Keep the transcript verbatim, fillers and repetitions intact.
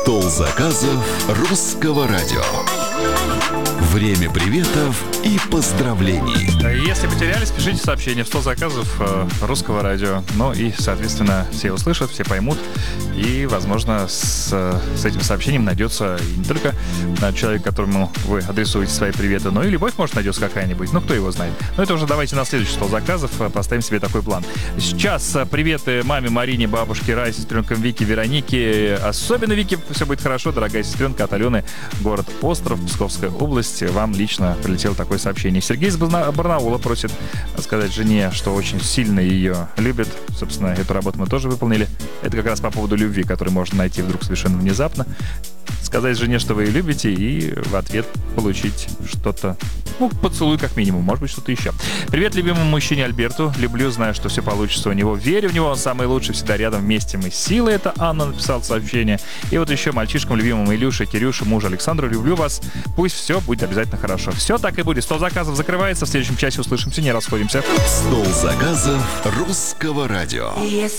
Стол заказов русского радио. Время приветов и поздравлений. Если потерялись, пишите сообщение в стол заказов э, русского радио. Ну и, соответственно, все услышат, все поймут. И, возможно, с, с этим сообщением найдется и не только человек, которому вы адресуете свои приветы, но и любовь, может, найдется какая-нибудь. Ну, кто его знает. Но это уже давайте на следующий стол заказов поставим себе такой план. Сейчас приветы маме Марине, бабушке Рае, сестренкам Вике, Веронике. Особенно Вике все будет хорошо, дорогая сестренка от Алены, город Остров, Псковская область. Вам лично прилетело такое сообщение. Сергей из Барнаула просит сказать жене, что очень сильно ее любит. Собственно, эту работу мы тоже выполнили. Это как раз по поводу любви, которую можно найти вдруг совершенно внезапно. Сказать жене, что вы ее любите, и в ответ получить что-то. Ну, поцелуй как минимум, может быть, что-то еще. Привет любимому мужчине Альберту. Люблю, знаю, что все получится у него. Верю в него, он самый лучший, всегда рядом, вместе мы силы. Это Анна написала сообщение. И вот еще мальчишкам любимому Илюше, Кирюше, мужу Александру. Люблю вас. Пусть все будет обязательно хорошо. Все так и будет. Стол заказов закрывается. В следующем часе услышимся, не расходимся. Стол заказов русского радио.